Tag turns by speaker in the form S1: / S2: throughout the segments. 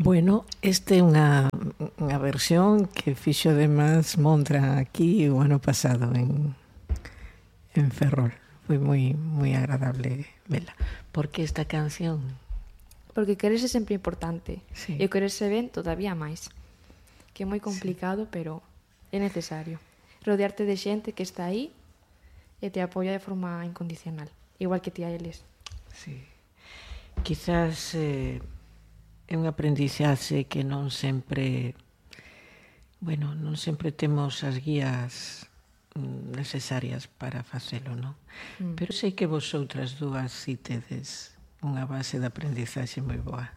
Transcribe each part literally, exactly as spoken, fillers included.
S1: Bueno, este é unha, unha versión que fixo además Mondra aquí o ano pasado en, en Ferrol. Foi moi moi agradable vela. Por que esta canción?
S2: Porque querer é sempre importante.
S1: Sí.
S2: E o quererse ben todavía máis. Que é moi complicado, sí, pero é necesario. Rodearte de xente que está aí e te apoia de forma incondicional. Igual que ti a eles.
S1: Sí. Quizás eh, é un aprendizaxe que non sempre, bueno, non sempre temos as guías necesarias para facelo, non? Mm. Pero sei que vosotras dúas si tedes unha base de aprendizaxe moi boa.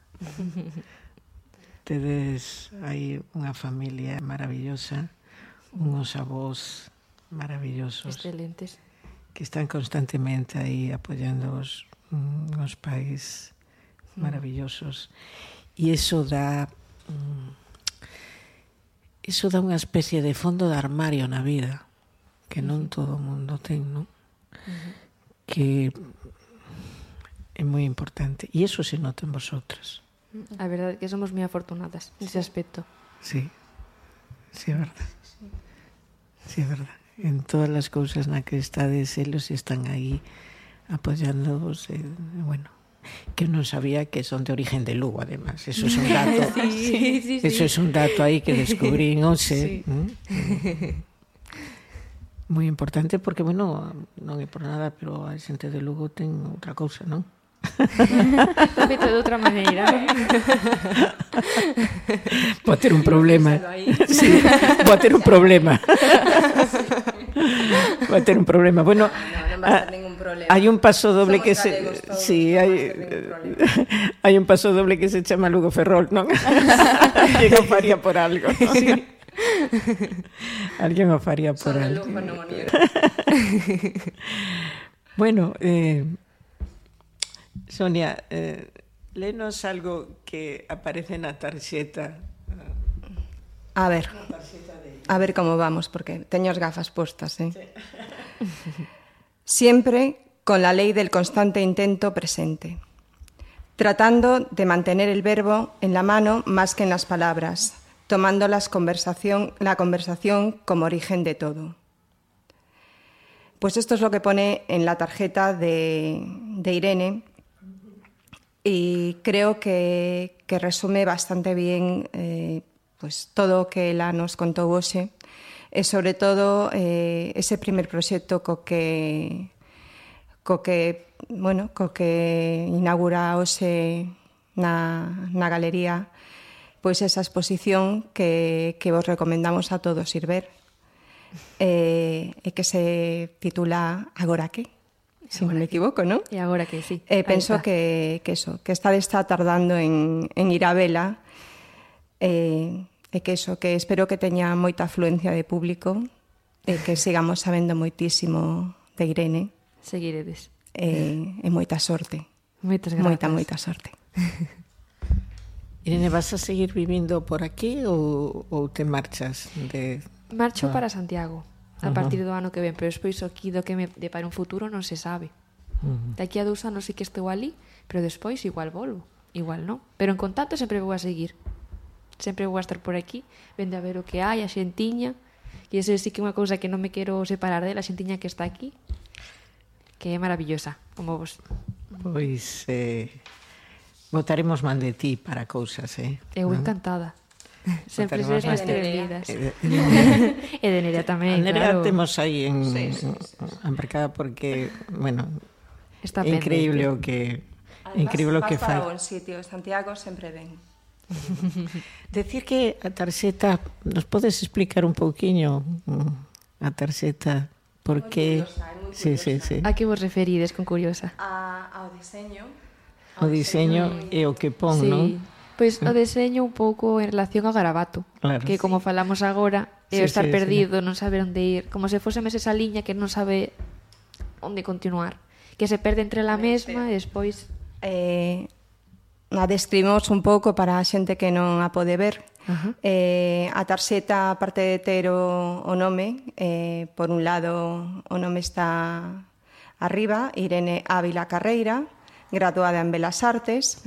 S1: Tedes aí unha familia maravillosa, unhos avós maravillosos.
S2: Excelentes.
S1: Que están constantemente aí apoiando os, os pais maravillosos. E iso dá iso dá unha especie de fondo de armario na vida que non todo o mundo ten, non? Uh-huh. Que é moi importante. E iso se nota en vosotras.
S2: A verdade é que somos moi afortunadas nese aspecto.
S1: Sí, sí, é verdade. Sí, é verdade. En todas as cousas na que estades, eles están aí apoiándoos, eh, bueno, que non sabía que son de origen de Lugo, además. Eso é un dato.
S2: Sí, sí, sí.
S1: Eso é un dato aí que descubrí en Ose. Sí. ¿Mm? Moi importante porque, bueno, non é por nada, pero a xente de Lugo ten outra cousa, non?
S2: Está feito de outra maneira.
S1: Pode ter un problema. Sí, pode ter un problema. Pode ter un problema. Bueno,
S3: no, non va a ter ningún problema.
S1: Hai un paso doble
S3: Somos
S1: que se
S3: galegos,
S1: sí, hai hai un paso doble que se chama Lugo Ferrol, non? Alguén o faría por algo. Sí. Alguén o faría por algo. Bueno, eh Sonia, eh, lénos algo que aparece na tarxeta.
S3: A ver, a ver como vamos, porque teño as gafas postas, eh? Sí. Siempre con la ley del constante intento presente, tratando de mantener el verbo en la mano más que en las palabras, tomando las conversación, la conversación como origen de todo. Pues esto es lo que pone en la tarjeta de, de Irene, y creo que, que resume bastante bien eh, pues todo o que ela nos contou hoxe, e sobre todo eh, ese primer proxecto co que co que, bueno, co que inaugura hoxe na, na galería, pois esa exposición que, que vos recomendamos a todos ir ver, e eh, que se titula Agora que? Si non me equivoco, non?
S2: E agora que sí.
S3: Eh, penso que, que eso, que está, está tardando en, en ir a vela, eh, e que eso, que espero que teña moita afluencia de público, e que sigamos sabendo moitísimo de Irene.
S2: Seguiredes.
S3: E, e moita sorte.
S2: Moitas grazas.
S3: Moita, moita sorte.
S1: Irene, vas a seguir vivindo por aquí ou, ou te marchas de...
S2: Marcho ah. para Santiago a partir do ano que ven, pero despois aquí do que me depara un futuro non se sabe. Uh-huh. De aquí a dous anos sí que estou ali, pero despois igual volvo, igual non. Pero en contacto sempre vou a seguir. Sempre vou a estar por aquí, vende a ver o que hai, a xentiña, e ese sí que é unha cousa que non me quero separar dela, a xentiña que está aquí, que é maravillosa, como vos.
S1: Pois, eh, botaremos man de ti para cousas, eh?
S2: Eu
S1: ¿no?
S2: Encantada. Sempre sois máis que benvidas. E de Nerea tamén,
S1: claro. Nerea
S2: claro.
S1: temos aí en, sí, sí, sí. embarcada porque, bueno,
S2: está
S1: é increíble o que
S3: Además,
S1: increíble o que fai.
S3: Vas para un sitio, Santiago sempre ven.
S1: Decir que a tarxeta, nos podes explicar un pouquiño a tarxeta, porque sí, sí, sí.
S2: A que vos referides con curiosa?
S3: A, ao diseño.
S1: O diseño e o que pon,
S2: sí.
S1: non?
S2: Pois o deseño un pouco en relación ao garabato,
S1: claro,
S2: que como
S1: sí.
S2: falamos agora, é
S1: sí,
S2: o estar
S1: sí,
S2: perdido,
S1: sí.
S2: non saber onde ir, como se fósemos esa liña que non sabe onde continuar, que se perde entre la mesma e despois...
S3: Eh, a describimos un pouco para a xente que non a pode ver. Uh-huh. Eh, a tarxeta, aparte de ter o, o nome, eh, por un lado o nome está arriba, Irene Ávila Carreira, graduada en Belas Artes, mm.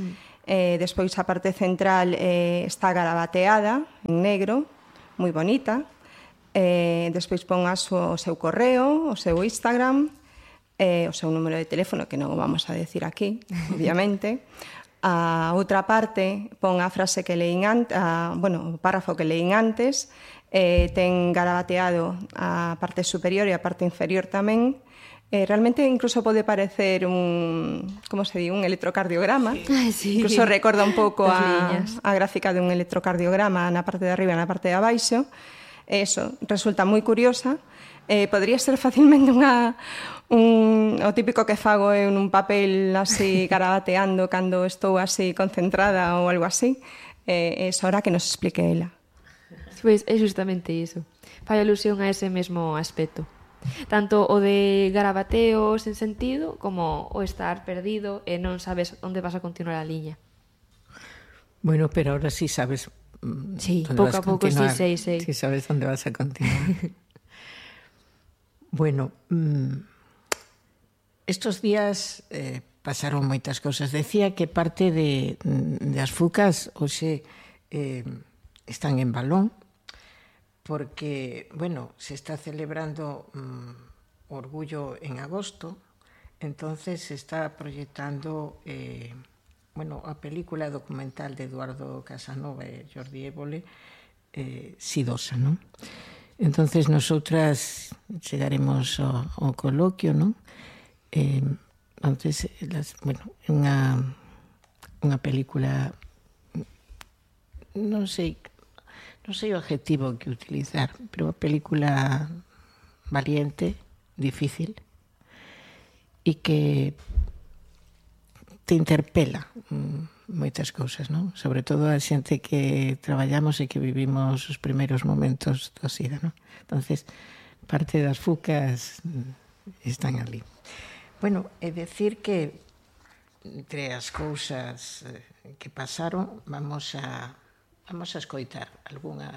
S3: Eh, despois a parte central eh, está garabateada en negro, moi bonita. Eh, despois pon a súa, o seu correo, o seu Instagram, eh, o seu número de teléfono, que non o vamos a decir aquí, obviamente. A outra parte pon a frase que leín antes, a, bueno, o párrafo que leín antes, eh, ten garabateado a parte superior e a parte inferior tamén. Eh, realmente incluso pode parecer un, como se di, un electrocardiograma.
S2: Sí. Sí.
S3: Incluso recorda un pouco a, a gráfica dun electrocardiograma na parte de arriba e na parte de abaixo. Eso resulta moi curiosa. Eh, podría ser facilmente unha, un, o típico que fago en un papel así garabateando cando estou así concentrada ou algo así. Eh, é hora que nos explique ela.
S2: Pois é justamente iso. Fai alusión a ese mesmo aspecto. Tanto o de garabateo sen sentido como o estar perdido e non sabes onde vas a continuar a liña.
S1: Bueno, pero ahora sí sabes
S2: sí,
S1: onde
S2: pouco
S1: vas a
S2: pouco
S1: continuar.
S2: sí, sí, sí.
S1: Sí sabes onde vas a continuar. Bueno, mmm, estos días eh, pasaron moitas cousas. Decía que parte de, de as fucas hoxe eh, están en Balón, porque, bueno, se está celebrando um, Orgullo en agosto, entonces se está proyectando, eh, bueno, a película documental de Eduardo Casanova e Jordi Évole, eh, Sidosa, ¿no? Entonces nosotras chegaremos ao, ao coloquio, ¿no? Eh, entonces, las, bueno, unha, unha película, non sei, non sei o adjetivo que utilizar, pero unha película valiente, difícil, e que te interpela moitas cousas, non? Sobre todo a xente que traballamos e que vivimos os primeiros momentos da SIDA, non? Entonces, parte das fucas están ali. Bueno, é decir que entre as cousas que pasaron, vamos a vamos a escoitar algunha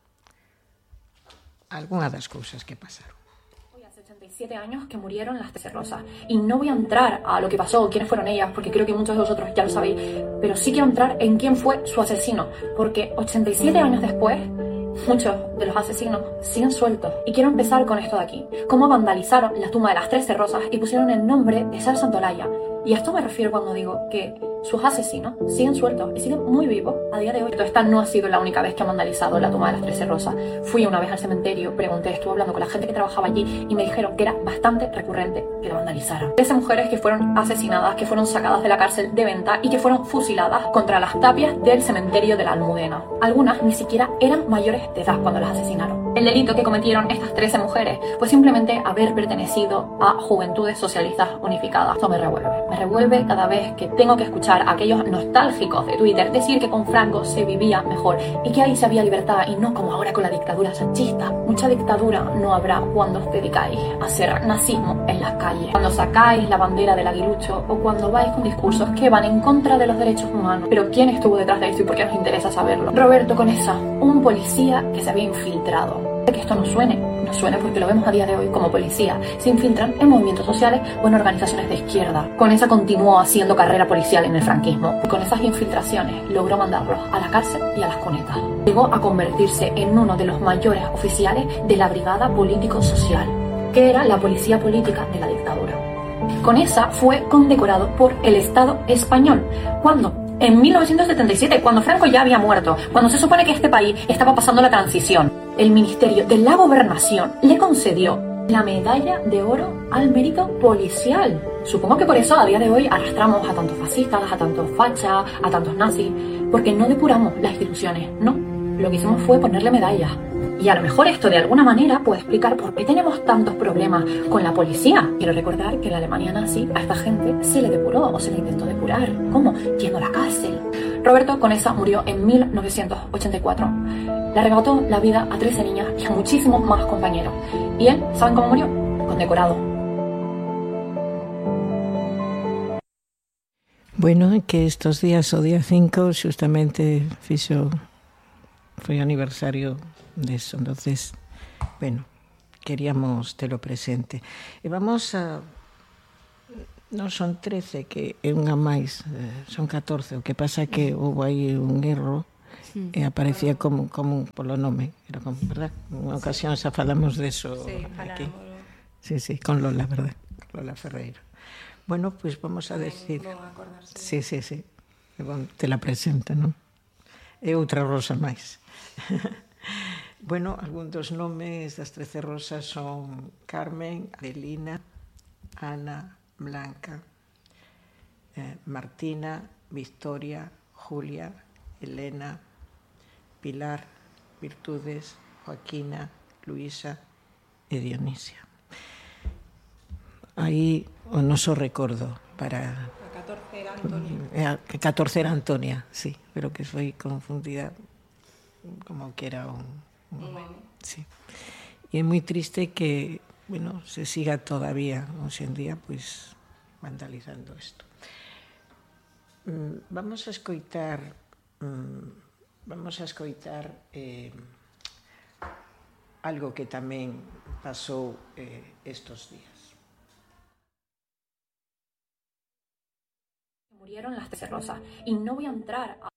S1: algunha das cousas que pasaron.
S4: Hoy hace ochenta y siete años que murieron las Trece Rosas. Y no voy a entrar a lo que pasó, quiénes fueron ellas, porque creo que muchos de vosotros ya lo sabéis, pero sí quiero entrar en quién fue su asesino, porque ochenta y siete años después, muchos de los asesinos siguen sueltos. Y quiero empezar con esto de aquí. Cómo vandalizaron la tumba de las Trece Rosas y pusieron el nombre de Sara Santolaya. Y a esto me refiero cuando digo que sus asesinos siguen sueltos y siguen muy vivos a día de hoy. Esta no ha sido la única vez que han vandalizado la tumba de las Trece Rosas. Fui una vez al cementerio, pregunté, estuve hablando con la gente que trabajaba allí y me dijeron que era bastante recurrente que la vandalizaran. Trece mujeres que fueron asesinadas, que fueron sacadas de la cárcel de Venta y que fueron fusiladas contra las tapias del cementerio de la Almudena. Algunas ni siquiera eran mayores de edad cuando las asesinaron. El delito que cometieron estas trece mujeres fue simplemente haber pertenecido a Juventudes Socialistas Unificadas. Esto me revuelve. Me revuelve cada vez que tengo que escuchar a aquellos nostálgicos de Twitter decir que con Franco se vivía mejor y que ahí se había libertad y no como ahora con la dictadura sanchista. Mucha dictadura no habrá cuando os dedicáis a hacer nazismo en las calles, cuando sacáis la bandera del aguilucho o cuando vais con discursos que van en contra de los derechos humanos. Pero ¿quién estuvo detrás de esto y por qué nos interesa saberlo? Roberto Conesa, un policía que se había infiltrado. Que esto no suene, no suene porque lo vemos a día de hoy como policía. Se infiltran en movimientos sociales o en organizaciones de izquierda. Conesa continuó haciendo carrera policial en el franquismo y con esas infiltraciones logró mandarlos a la cárcel y a las cunetas. Llegó a convertirse en uno de los mayores oficiales de la Brigada Político-Social, que era la policía política de la dictadura. Conesa fue condecorado por el Estado español. ¿Cuándo? En mil novecientos setenta y siete, cuando Franco ya había muerto, cuando se supone que este país estaba pasando la transición, el Ministerio de la Gobernación le concedió la medalla de oro al mérito policial. Supongo que por eso a día de hoy arrastramos a tantos fascistas, a tantos fachas, a tantos nazis, porque no depuramos las instituciones, no. Lo que hicimos fue ponerle medallas. Y a lo mejor esto de alguna manera puede explicar por qué tenemos tantos problemas con la policía. Quiero recordar que en la Alemania nazi a esta gente se le depuró o se le intentó depurar. ¿Cómo? Yendo a la cárcel. Roberto Conesa murió en mil novecientos ochenta y cuatro. Le arrebató la vida a trece niñas y a muchísimos más compañeros. Y él, ¿saben cómo murió? Condecorado.
S1: Bueno, que estos días, o día cinco, justamente fixo, foi aniversario de eso, entonces, bueno, queríamos telo presente. E vamos a Non son trece, que é unha máis, eh, son catorce. O que pasa é que houve aí un erro e aparecía como, como polo nome. Era como, verdad? Unha ocasión xa falamos deso
S3: Sí,
S1: aquí.
S3: falamos.
S1: Sí, sí, con Lola, verdad? Lola Ferreiro. Bueno, pois pues vamos a decir... Sí, sí, sí. Bon, te la presenta, non? É outra rosa máis. Bueno, algún dos nomes das trece rosas son Carmen, Adelina, Ana, Blanca, eh, Martina, Victoria, Julia, Elena, Pilar, Virtudes, Joaquina, Luisa e Dionisia. Aí o noso recordo para...
S3: A catorce era Antonia.
S1: A catorce era Antonia, sí, pero que foi confundida como que era un... un sí. E é moi triste que, bueno, se siga todavía hoxe en día, pois, vandalizando isto. Mm, vamos a escoitar... Mm, vamos a escoitar eh, algo que tamén pasou eh, estos días.
S4: Murieron las trece rosas y no voy a entrar a...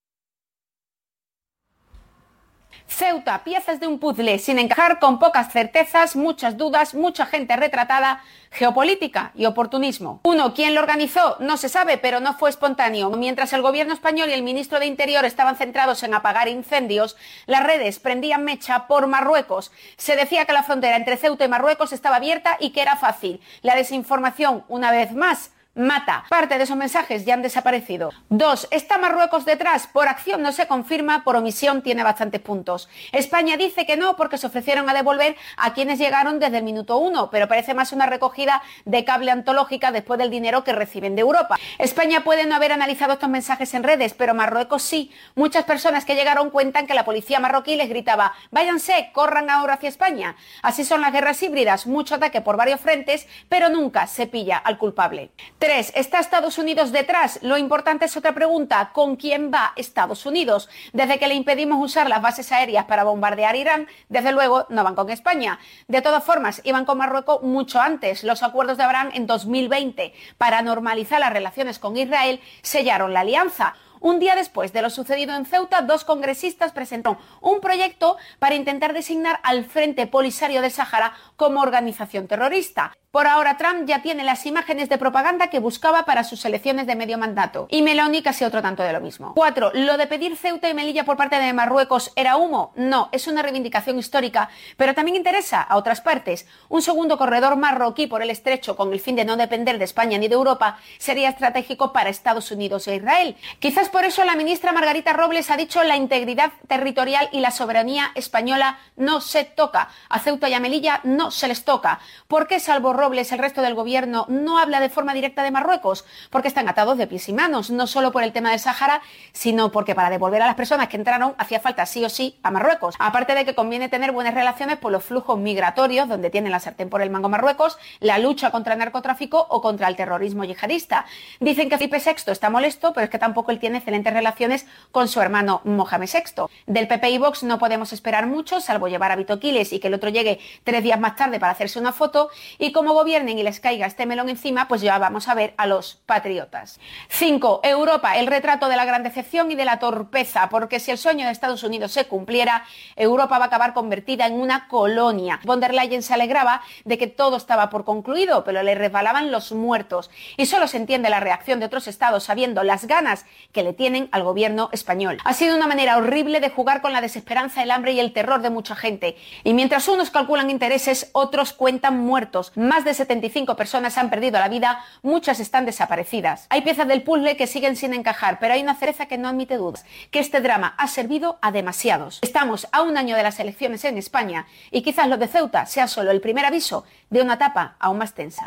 S5: Ceuta, piezas de un puzzle sin encajar, con pocas certezas, muchas dudas, mucha gente retratada, geopolítica y oportunismo. Uno, ¿quién lo organizó? No se sabe, pero no fue espontáneo. Mientras el gobierno español y el ministro de Interior estaban centrados en apagar incendios, las redes prendían mecha por Marruecos. Se decía que la frontera entre Ceuta y Marruecos estaba abierta y que era fácil. La desinformación, una vez más, mata. Parte de esos mensajes ya han desaparecido. Dos, ¿está Marruecos detrás? Por acción no se confirma, por omisión tiene bastantes puntos. España dice que no porque se ofrecieron a devolver a quienes llegaron desde el minuto uno, pero parece más una recogida de cable antológica después del dinero que reciben de Europa. España puede no haber analizado estos mensajes en redes, pero Marruecos sí. Muchas personas que llegaron cuentan que la policía marroquí les gritaba: váyanse, corran ahora hacia España. Así son las guerras híbridas, mucho ataque por varios frentes, pero nunca se pilla al culpable. Tres, ¿está Estados Unidos detrás? Lo importante es otra pregunta: ¿con quién va Estados Unidos? Desde que le impedimos usar las bases aéreas para bombardear Irán, desde luego no van con España. De todas formas, iban con Marruecos mucho antes. Los acuerdos de Abraham en dos mil veinte para normalizar las relaciones con Israel sellaron la alianza. Un día después de lo sucedido en Ceuta, dos congresistas presentaron un proyecto para intentar designar al Frente Polisario del Sáhara como organización terrorista. Por ahora Trump ya tiene las imágenes de propaganda que buscaba para sus elecciones de medio mandato. Y Meloni casi otro tanto de lo mismo. Cuatro, ¿lo de pedir Ceuta y Melilla por parte de Marruecos era humo? No, es una reivindicación histórica, pero también interesa a otras partes. Un segundo corredor marroquí por el estrecho con el fin de no depender de España ni de Europa sería estratégico para Estados Unidos e Israel. Quizás por eso la ministra Margarita Robles ha dicho: la integridad territorial y la soberanía española no se toca. A Ceuta y a Melilla no se les toca. ¿Por qué, salvo Robles, el resto del gobierno no habla de forma directa de Marruecos? Porque están atados de pies y manos, no solo por el tema del Sáhara, sino porque para devolver a las personas que entraron hacía falta sí o sí a Marruecos. Aparte de que conviene tener buenas relaciones por los flujos migratorios, donde tienen la sartén por el mango Marruecos, la lucha contra el narcotráfico o contra el terrorismo yihadista. Dicen que Felipe sexto está molesto, pero es que tampoco él tiene excelentes relaciones con su hermano Mohamed sexto. Del P P y Vox no podemos esperar mucho, salvo llevar a Vito Quiles y que el otro llegue tres días más tarde para hacerse una foto, y como gobiernen y les caiga este melón encima, pues ya vamos a ver a los patriotas. Cinco, Europa, el retrato de la gran decepción y de la torpeza, porque si el sueño de Estados Unidos se cumpliera, Europa va a acabar convertida en una colonia. Von der Leyen se alegraba de que todo estaba por concluido, pero le resbalaban los muertos. Y solo se entiende la reacción de otros estados sabiendo las ganas que le tienen al gobierno español. Ha sido una manera horrible de jugar con la desesperanza, el hambre y el terror de mucha gente. Y mientras unos calculan intereses, otros cuentan muertos. Más de setenta y cinco personas han perdido la vida, muchas están desaparecidas. Hay piezas del puzzle que siguen sin encajar, pero hay una cereza que no admite dudas: que este drama ha servido a demasiados. Estamos a un año de las elecciones en España y quizás lo de Ceuta sea solo el primer aviso de una etapa aún más tensa.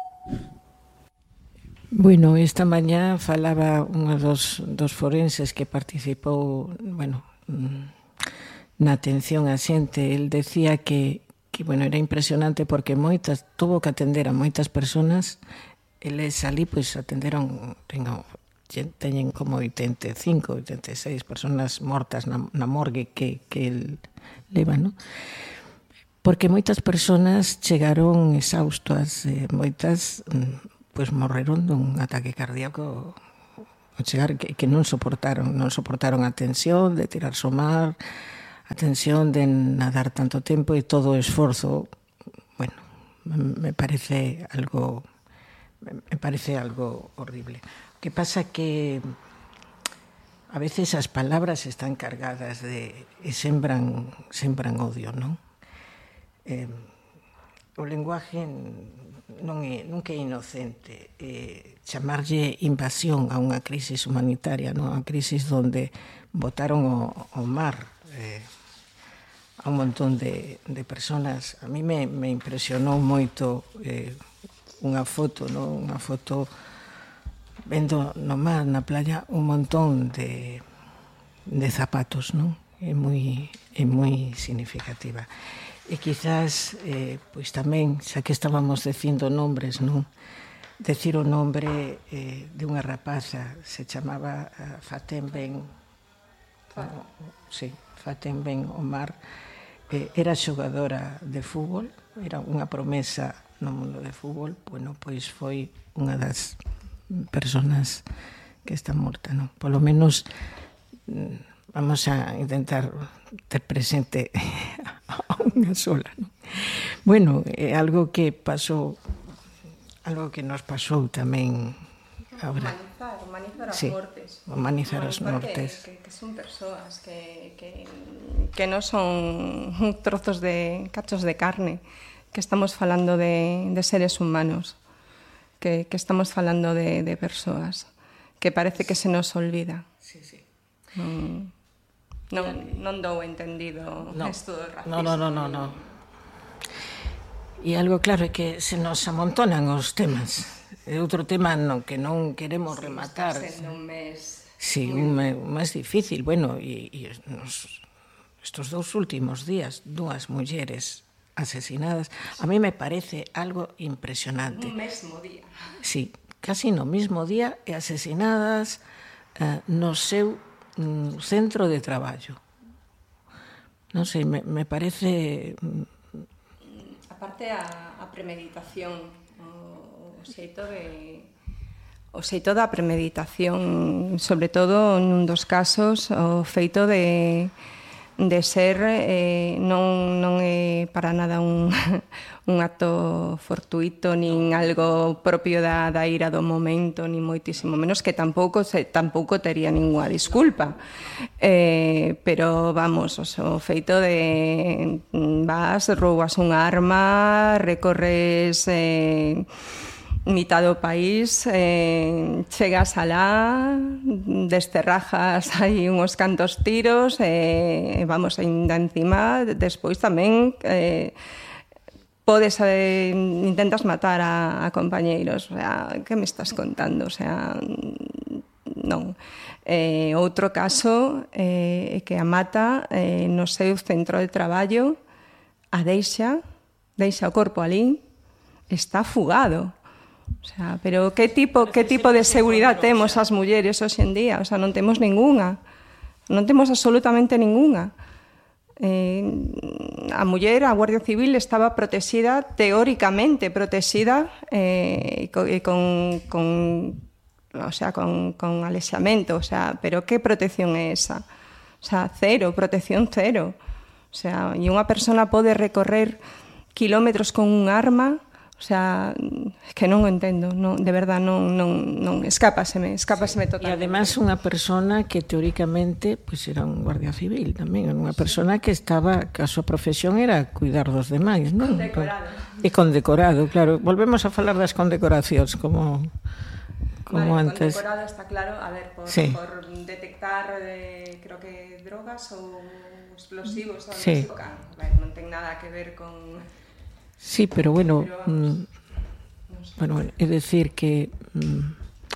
S1: Bueno, esta mañá falaba unha dos, dos forenses que participou, bueno, na atención a xente. El decía que, que bueno, era impresionante porque moitas, tuvo que atender a moitas personas. Eles ali, pois, atenderon, tengo, teñen como oitenta e cinco, oitenta e seis personas mortas na, na morgue que, que el leva, non? Porque moitas personas chegaron exaustas, eh, moitas pois morreron dun ataque cardíaco ao chegar, que, que non soportaron, non soportaron a tensión de tirarse ao mar, a tensión de nadar tanto tempo e todo o esforzo. Bueno, me parece algo me parece algo horrible. O que pasa que a veces as palabras están cargadas de e sembran sembran odio, non? Eh, o lenguaje non é, nunca é inocente. Eh, chamarlle invasión a unha crisis humanitaria, non? A crisis donde botaron o, o mar eh, a un montón de, de personas. A mí me, me impresionou moito eh, unha foto, non? Unha foto vendo no mar, na playa, un montón de, de zapatos, non? É moi, é moi significativa. E quizás, eh, pois tamén, xa que estábamos dicindo nombres, non? Decir o nombre eh, de unha rapaza, se chamaba uh, Fatem Ben, uh, sí, Fatem Ben Omar, eh, era xogadora de fútbol, era unha promesa no mundo de fútbol, bueno, pois foi unha das personas que están mortas, non? Polo menos vamos a intentar ter presente a unha sola, non? Bueno, é algo que pasou, algo que nos pasou tamén agora.
S3: Humanizar, humanizar as
S1: sí,
S3: mortes.
S1: Humanizar as mortes.
S3: Que, que, que son persoas, que, que, que non son trozos de cachos de carne, que estamos falando de, de seres humanos. Que, que estamos falando de, de persoas, que parece que se nos olvida.
S1: Sí, sí.
S3: Non, non, non dou entendido
S1: no,
S3: isto do racismo.
S1: No, no, no, no, no. E algo claro é que se nos amontonan os temas. É outro tema no que non queremos sí, rematar.
S3: Está sendo un mes...
S1: Sí, un mes, un mes difícil. Bueno, e, e nos, estos dous últimos días, dúas mulleres asesinadas, a mí me parece algo impresionante.
S3: Un mesmo día.
S1: Sí, casi no mismo día e asesinadas uh, no seu um, centro de traballo. Non sei, me, me parece...
S3: Aparte a, a premeditación, o, o xeito de... O xeito da premeditación, sobre todo nun dos casos, o feito de... de ser eh, non, non é para nada un, un acto fortuito nin algo propio da, da ira do momento, nin moitísimo menos, que tampouco se, tampouco tería ninguna disculpa, eh, pero vamos, o feito de vas, roubas un arma, recorres eh, mitad do país, eh, chegas alá, desterrajas aí uns cantos tiros, eh, vamos, ainda encima, despois tamén eh, podes, eh, intentas matar a, a compañeiros, o sea, que me estás contando? O sea, non. Eh, outro caso é eh, que a mata eh, no seu centro de traballo, a deixa, deixa o corpo ali, está fugado. O sea, pero que tipo, que tipo de seguridade temos as mulleres hoxe en día? O sea, non temos ningunha. Non temos absolutamente ningunha. Eh, a muller, a Guardia Civil, estaba protexida, teóricamente protexida, eh, con, con, o sea, con, con alexamento. O sea, pero que protección é esa? O sea, cero, protección cero. O sea, e unha persona pode recorrer kilómetros con un arma. O sea, que non o entendo, non, de verdad, non, non, non escápaseme, escápaseme
S1: sí.
S3: totalmente.
S1: E además unha persona que teóricamente pues, era un guardia civil tamén, unha persona que estaba, que a súa profesión era cuidar dos demais, non?
S3: Condecorado.
S1: E condecorado, claro. Volvemos a falar das condecoracións, como, como
S3: vale,
S1: antes.
S3: Condecorado está claro, a ver, por, sí. por detectar, eh, creo que drogas ou explosivos, ou
S1: sí.
S3: algo así, a ver, non ten nada que ver con...
S1: Sí, pero bueno, mmm, bueno, é decir que mmm,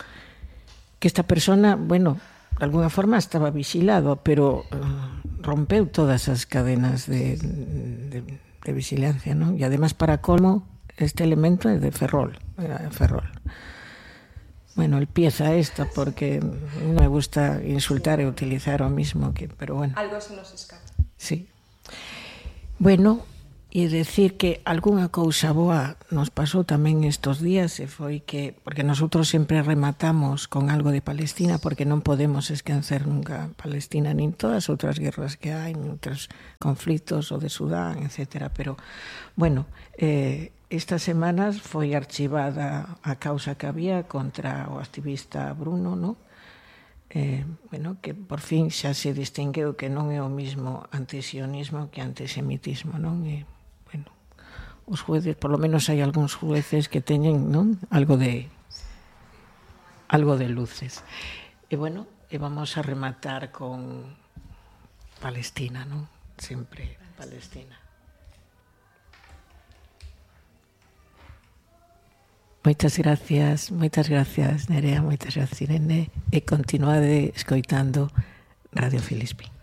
S1: que esta persona, bueno, de alguna forma estaba vigilado, pero uh, rompeu todas as cadenas de, de, de vigilancia, ¿no? E además para colmo este elemento é de Ferrol, era de Ferrol. Bueno, el pieza esta porque non me gusta insultar e utilizar o mismo que, pero bueno.
S3: Algo se nos escapa.
S1: Sí. Bueno, E decir que algunha cousa boa nos pasou tamén estes días e foi que, porque nosotros sempre rematamos con algo de Palestina porque non podemos esquecer nunca Palestina nin todas as outras guerras que hai, nin outros conflitos, o de Sudán, etcétera. Pero, bueno, eh, estas semanas foi archivada a causa que había contra o activista Bruno, non? Eh, bueno, que por fin xa se distingueu que non é o mismo antisionismo que antisemitismo, non? E, bueno, os jueces, por lo menos hai algúns jueces que teñen, non? Algo de algo de luces. E, bueno, e vamos a rematar con Palestina, non? Sempre Palestina. Moitas gracias, moitas gracias, Nerea, moitas gracias, Irene, e continuade escoitando Radio Filispín.